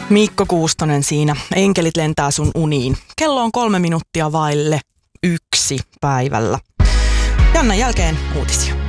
Mikko Kuustonen siinä. Enkelit lentää sun uniin. Kello on 3 minuuttia vaille 1 päivällä. Jannan jälkeen uutisia.